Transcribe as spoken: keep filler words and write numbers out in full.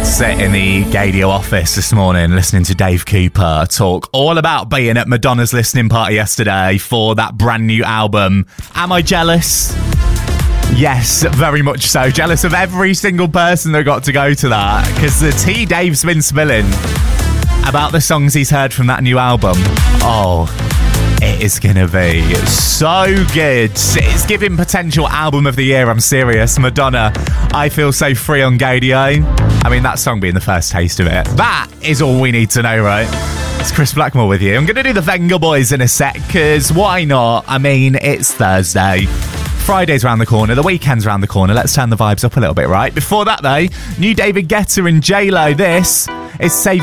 Sit in the Gadio office this morning listening to Dave Cooper talk all about being at Madonna's listening party yesterday for that brand new album. Am I jealous? Yes, very much so. Jealous of every single person that got to go to that, because the tea Dave's been spilling about the songs he's heard from that new album, oh, it is going to be so good. It's giving potential album of the year, I'm serious. Madonna, I Feel So Free on Gadio. I mean, that song being the first taste of it. That is all we need to know, right? It's Chris Blackmore with you. I'm going to do the Venga Boys in a sec, because why not? I mean, it's Thursday. Friday's around the corner, the weekend's around the corner. Let's turn the vibes up a little bit, right? Before that, though, new David Guetta and J Lo. This is Save